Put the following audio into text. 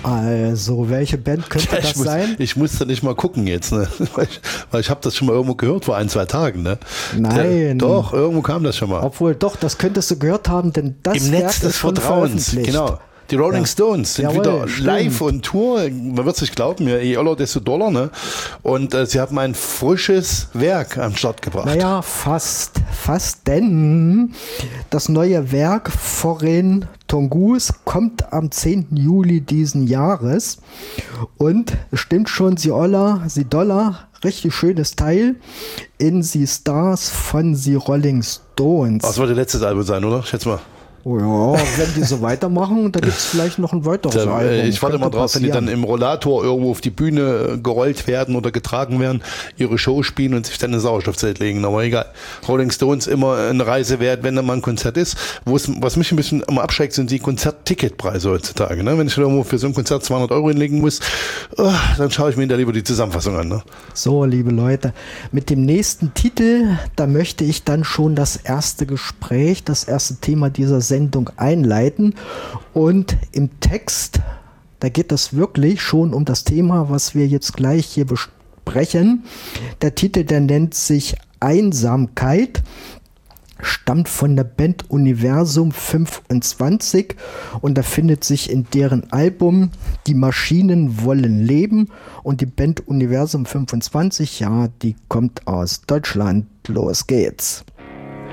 Also, welche Band könnte das sein? Ich musste nicht mal gucken jetzt, ne? Weil ich habe das schon mal irgendwo gehört vor 1-2 Tagen. Ne? Nein. Doch, irgendwo kam das schon mal. Obwohl, doch, das könntest du gehört haben, denn das Im Netz des Vertrauens, genau. Die Rolling Stones sind wieder live on Tour. Man wird es nicht glauben, je öller, desto doller. Ne? Und sie haben ein frisches Werk am Start gebracht. Naja, fast, denn das neue Werk Foreign Tongus kommt am 10. Juli diesen Jahres. Und es stimmt schon, sie Dollar, richtig schönes Teil. In Sie Stars von Sie Rolling Stones. Das wird das letzte Album sein, oder? Schätze mal. Oh ja, wenn die so weitermachen, dann gibt es vielleicht noch ein weiteres Album. Ich warte mal drauf, wenn die dann im Rollator irgendwo auf die Bühne gerollt werden oder getragen werden, ihre Show spielen und sich dann in ein Sauerstoffzelt legen. Aber egal. Rolling Stones immer eine Reise wert, wenn da mal ein Konzert ist. Was mich ein bisschen immer abschreckt, sind die Konzertticketpreise heutzutage. Ne? Wenn ich irgendwo für so ein Konzert 200 € hinlegen muss, dann schaue ich mir da lieber die Zusammenfassung an. Ne? So, liebe Leute, mit dem nächsten Titel, da möchte ich dann schon das erste Gespräch, das erste Thema dieser Sendung einleiten. Und im Text, da geht es wirklich schon um das Thema, was wir jetzt gleich hier besprechen. Der Titel, der nennt sich Einsamkeit, stammt von der Band Universum 25 und da findet sich in deren Album Die Maschinen wollen leben. Und die Band Universum 25, ja, die kommt aus Deutschland. Los geht's.